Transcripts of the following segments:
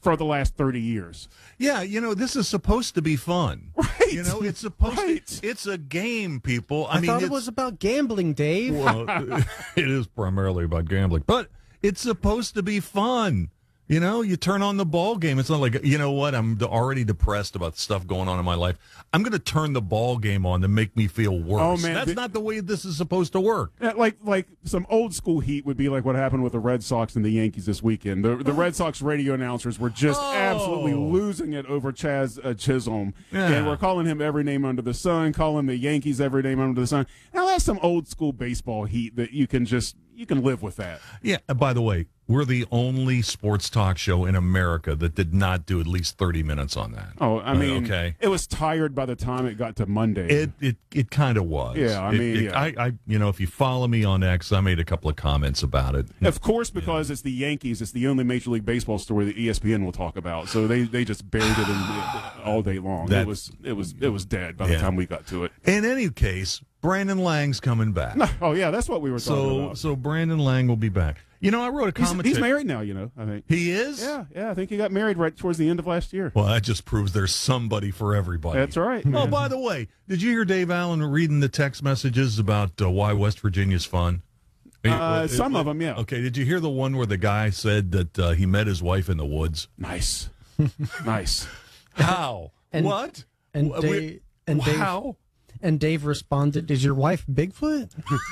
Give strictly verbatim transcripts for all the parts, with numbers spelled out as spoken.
for the last thirty years. Yeah, you know, this is supposed to be fun. Right. You know, it's supposed Right. to, it's a game, people. I, I mean, thought it it's, was about gambling, Dave. well, it is primarily about gambling, but it's supposed to be fun. You know, you turn on the ball game. It's not like, you know what, I'm already depressed about stuff going on in my life. I'm going to turn the ball game on to make me feel worse. Oh, man, That's the- not the way this is supposed to work. Yeah, Like like some old school heat would be like what happened with the Red Sox and the Yankees this weekend. The the Red Sox radio announcers were just Oh. absolutely losing it over Chaz uh, Chisholm, Yeah. and we're calling him every name under the sun, calling the Yankees every name under the sun. Now that's some old school baseball heat that you can just you can live with that. Yeah, by the way, we're the only sports talk show in America that did not do at least thirty minutes on that. Oh, I Uh, mean, okay. it was tired by the time it got to Monday. It it it kind of was. Yeah, I It- mean, it- yeah. I, I you know, if you follow me on X, I made a couple of comments about it. Of course, because it's the Yankees, it's the only Major League Baseball story that E S P N will talk about. So they, they just buried it in, all day long. That- it was it was it was dead by the Yeah. time we got to it. In any case, Brandon Lang's coming back. Oh yeah, that's what we were talking so about. so Brandon Lang will be back. You know, I wrote a He's, commentary. he's married now, you know. I think. He is? Yeah, yeah. I think he got married right towards the end of last year. Well, that just proves there's somebody for everybody. That's right. Oh, by the way, did you hear Dave Allen reading the text messages about uh, why West Virginia's fun? Uh, some of them, yeah. Okay, did you hear the one where the guy said that uh, he met his wife in the woods? Nice, nice. How? And- what? and Wh- Dave- and Dave- how? And Dave responded, "Is your wife Bigfoot?"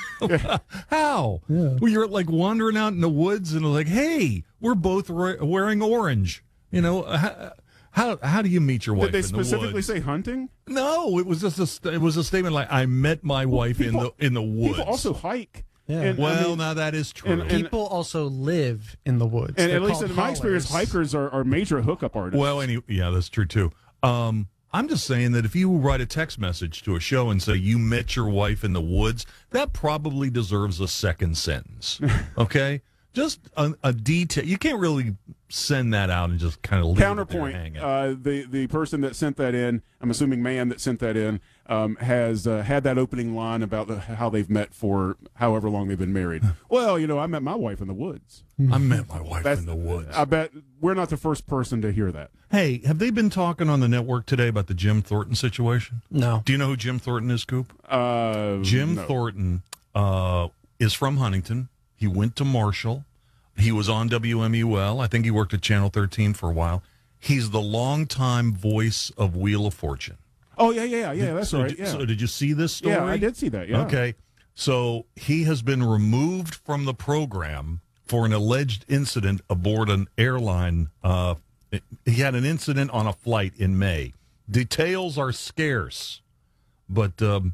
How? Yeah. Well, you're like wandering out in the woods and like, hey, we're both re- wearing orange. You know, how, how how do you meet your wife Did they in the specifically woods? say hunting? No, it was just a st- it was a statement like I met my wife people- in the in the woods. People also hike. Yeah. And, I well, mean, now that is true. and- and- People also live in the woods. and They're at least called in my experience, haulers. hikers are, are major hookup artists. well, any yeah, that's true too. Um, I'm just saying that if you write a text message to a show and say you met your wife in the woods, that probably deserves a second sentence. Okay, just a, a detail. You can't really send that out and just kind of leave Counterpoint: it there hanging. uh, the the person that sent that in, I'm assuming man that sent that in, um, has uh, had that opening line about the, how they've met for however long they've been married. Well, you know, I met my wife in the woods. I met my wife That's- in the woods. I bet we're not the first person to hear that. Hey, have they been talking on the network today about the Jim Thornton situation? No. Do you know who Jim Thornton is, Coop? Uh, Jim no. Thornton uh, is from Huntington. He went to Marshall. He was on W M U L. I think he worked at Channel thirteen for a while. He's the longtime voice of Wheel of Fortune. Oh yeah, yeah, yeah. That's so right. Did, Yeah, So did you see this story? yeah. I did see that. Yeah. Okay. So he has been removed from the program for an alleged incident aboard an airline. Uh, he had an incident on a flight in May. Details are scarce, but um,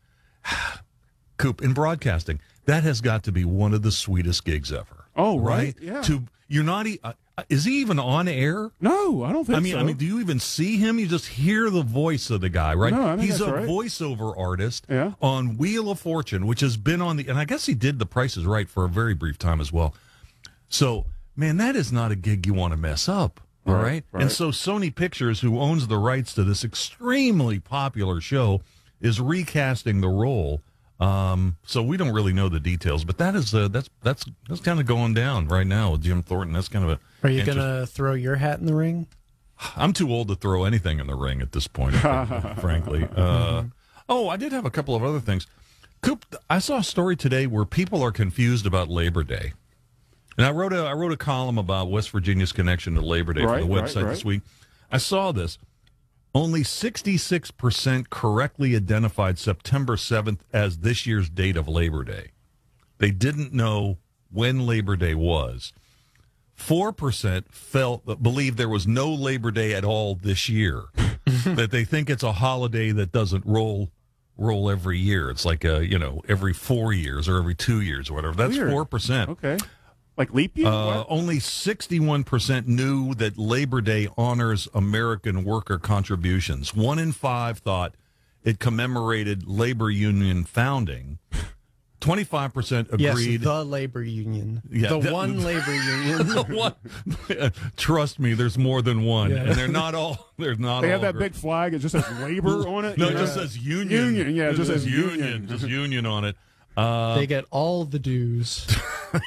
Coop, in broadcasting, that has got to be one of the sweetest gigs ever. Oh right. Yeah. To you're not. E- uh, is he even on air? no, I don't think I mean, so. I mean, do you even see him? You just hear the voice of the guy, right? No, I think He's that's a right. voiceover artist Yeah. on Wheel of Fortune, which has been on the, and I guess he did The Price is Right for a very brief time as well. So, man, that is not a gig you want to mess up, all Right, right? right. And so Sony Pictures, who owns the rights to this extremely popular show, is recasting the role. Um, so we don't really know the details, but that is uh, that's that's that's kind of going down right now with Jim Thornton. That's kind of a Are you interest- going to throw your hat in the ring? I'm too old to throw anything in the ring at this point, frankly. Uh, oh, I did have a couple of other things. Coop, I saw a story today where people are confused about Labor Day. And I wrote a I wrote a column about West Virginia's connection to Labor Day Right, for the right, website right. this week. I saw this. Only sixty-six percent correctly identified September seventh as this year's date of Labor Day. They didn't know when Labor Day was. four percent felt believe there was no Labor Day at all this year. That they think it's a holiday that doesn't roll roll every year. It's like a, you know, every four years or every two years or whatever. That's Weird. four percent. Okay. Like leap year? Uh, What? only sixty-one percent knew that Labor Day honors American worker contributions. One in five thought it commemorated labor union founding. twenty-five percent agreed. Yes, the labor union. Yeah, the that- one labor union. What? Trust me, there's more than one, Yeah. and they're not all. They're not. They all have that great. big flag. It just says labor on it. No, Yeah. it just says union. Union, yeah, it just says union. union. Just union on it. Uh, They get all the dues.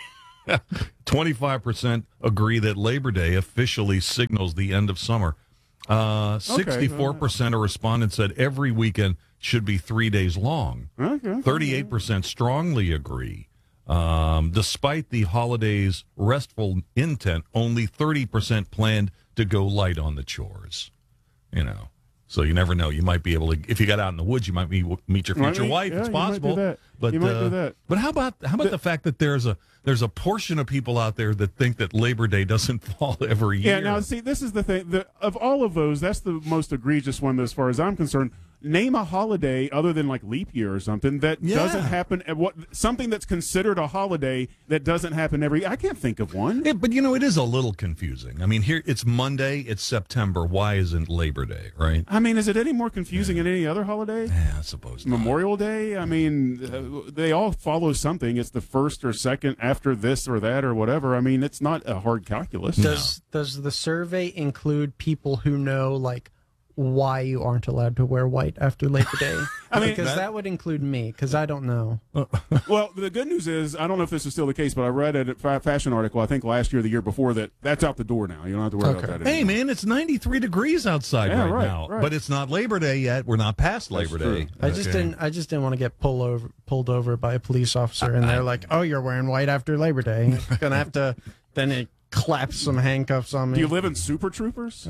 twenty-five percent agree that Labor Day officially signals the end of summer. Uh, sixty-four percent of respondents said every weekend should be three days long. Okay. thirty-eight percent strongly agree. Um, despite the holiday's restful intent, only thirty percent planned to go light on the chores. You know, so you never know. You might be able to, if you got out in the woods, you might meet, meet your future Might- wife. yeah, it's you might do possible. that. But You might uh, do that. But how about how about the, fact that there's a there's a portion of people out there that think that Labor Day doesn't fall every year? Yeah, now see, this is the thing. The, of all of those, that's the most egregious one as far as I'm concerned. Name a holiday other than like leap year or something that Yeah. doesn't happen. At what something that's considered a holiday that doesn't happen every. I can't think of one. Yeah, but you know, it is a little confusing. I mean, here it's Monday, it's September. Why isn't Labor Day, right? I mean, is it any more confusing than any other holiday? Yeah, I suppose not. Memorial Day. I mean, uh, they all follow something. It's the first or second after this or that or whatever. I mean, it's not a hard calculus. Does does the survey include people who know like why you aren't allowed to wear white after Labor Day? I mean, because that, that- would include me, because I don't know. Well, the good news is, I don't know if this is still the case, but I read a fa- fashion article, I think last year or the year before, that that's out the door now. You don't have to worry Okay. about that Hey, anymore. man, it's ninety-three degrees outside Yeah, right, right, now, right. but it's not Labor Day yet. We're not past That's Labor true. Day. I just Okay. didn't. I just didn't want to get pulled over, pulled over by a police officer, and they're like, "Oh, you're wearing white after Labor Day. Gonna have to." Then it claps some handcuffs on me. Do you live in Super Troopers?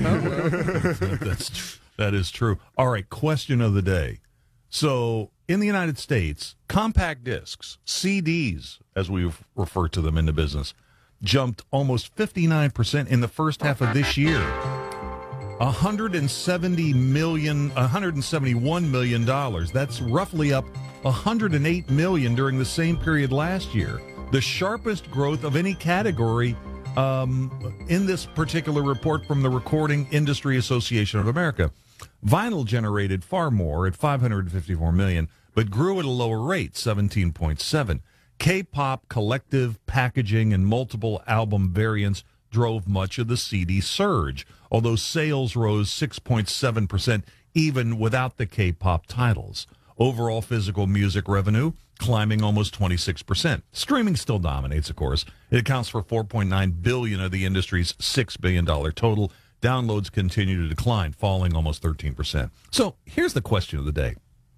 That's tr- that is true. All right, question of the day. So, in the United States, compact discs, C Ds, as we refer to them in the business, jumped almost fifty-nine percent in the first half of this year. one hundred seventy million, one hundred seventy-one million dollars. That's roughly up one hundred eight million during the same period last year. The sharpest growth of any category um, in this particular report from the Recording Industry Association of America. Vinyl generated far more at five hundred fifty-four million, but grew at a lower rate, seventeen point seven. K-pop, collective packaging, and multiple album variants drove much of the C D surge, although sales rose six point seven percent even without the K-pop titles. Overall physical music revenue climbing almost twenty-six percent. Streaming still dominates, of course. It accounts for four point nine billion dollars of the industry's six billion dollars total. Downloads continue to decline, falling almost thirteen percent. So here's the question of the day,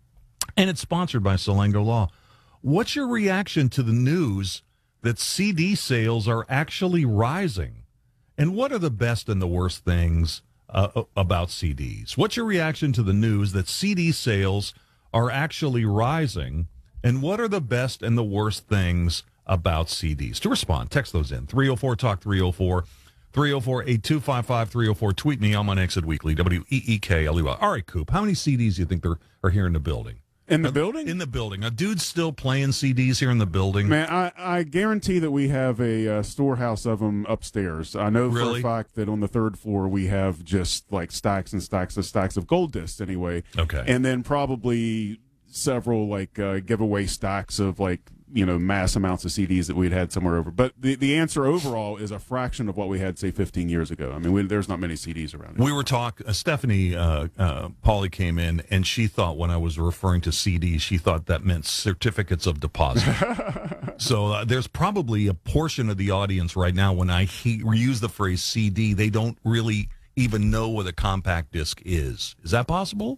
and it's sponsored by Salengo Law. What's your reaction to the news that C D sales are actually rising? And what are the best and the worst things uh, about C Ds? What's your reaction to the news that C D sales are actually rising? And what are the best and the worst things about C Ds? To respond, text those in. three oh four talk three oh four, three oh four, eight two five five, three oh four. Tweet me. I'm on Exit Weekly, W E E K L E Y. All right, Coop, how many C Ds do you think there are here in the building? In the building? In the building. A dude's still playing C Ds here in the building. Man, I, I guarantee that we have a uh, storehouse of them upstairs. I know Really? for a fact that on the third floor we have just like stacks and stacks of stacks of gold discs anyway. Okay. And then probably several like uh, giveaway stacks of like, you know, mass amounts of C Ds that we'd had somewhere over. But the, the answer overall is a fraction of what we had, say, fifteen years ago. I mean, we, there's not many C Ds around. We were talking, uh, Stephanie uh, uh, Pauly came in, and she thought when I was referring to C Ds, she thought that meant certificates of deposit. So uh, there's probably a portion of the audience right now, when I he- use the phrase C D, they don't really even know what a compact disc is. Is that possible?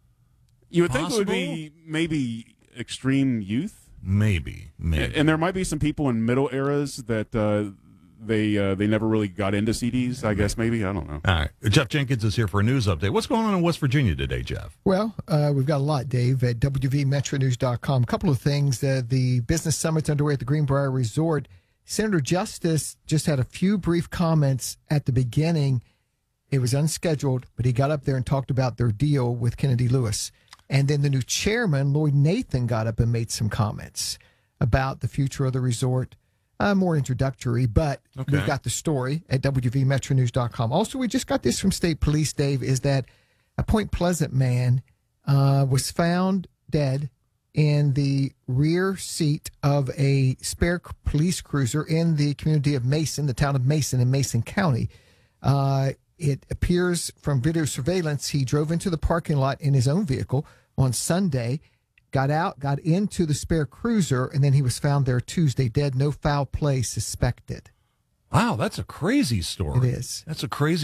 You would think it would Possible? be maybe extreme youth. Maybe, maybe. And there might be some people in middle eras that uh, they uh, they never really got into C Ds, I guess, maybe. I don't know. All right. Jeff Jenkins is here for a news update. What's going on in West Virginia today, Jeff? Well, uh, we've got a lot, Dave, at W V Metro News dot com. A couple of things. Uh, the business summit's underway at the Greenbrier Resort. Senator Justice just had a few brief comments at the beginning. It was unscheduled, but he got up there and talked about their deal with Kennedy Lewis. And then the new chairman, Lloyd Nathan, got up and made some comments about the future of the resort. Uh, more introductory, but Okay. we've got the story at W V Metro News dot com. Also, we just got this from State Police, Dave, is that a Point Pleasant man uh, was found dead in the rear seat of a spare police cruiser in the community of Mason, the town of Mason in Mason County. Uh, it appears from video surveillance he drove into the parking lot in his own vehicle on Sunday, got out, got into the spare cruiser, and then he was found there Tuesday dead. No foul play suspected. Wow, that's a crazy story. It is. That's a crazy